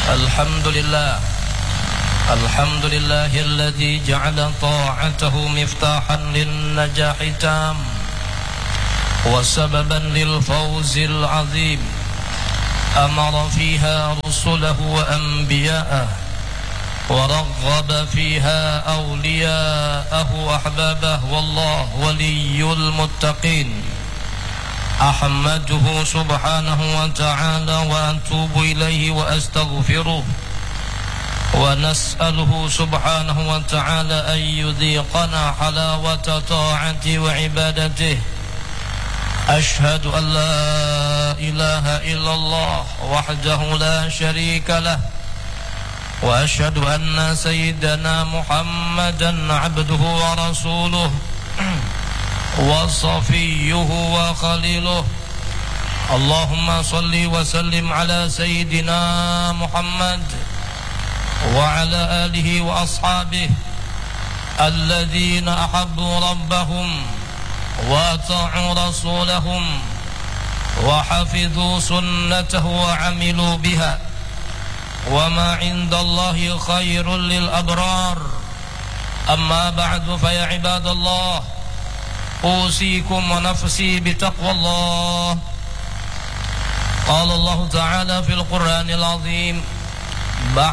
الحمد لله الذي جعل طاعته مفتاحا للنجاح تام وسببا للفوز العظيم أمر فيها رسله وأنبياءه ورغب فيها أولياءه وأحبابه والله ولي المتقين أحمده سبحانه وتعالى وأتوب إليه وأستغفره ونسأله سبحانه وتعالى أن يذيقنا حلاوة طاعته وعبادته أشهد أن لا إله إلا الله وحده لا شريك له وأشهد أن سيدنا محمدا عبده ورسوله وصفيه وخليله اللهم صل وسلم على سيدنا محمد وعلى آله وأصحابه الذين أحبوا ربهم وأطاعوا رسولهم وحفظوا سنته وعملوا بها وما عند الله خير للأبرار أما بعد فيا عباد الله أوصيكم ونفسي بتقوى الله قال الله تعالى في القرآن العظيم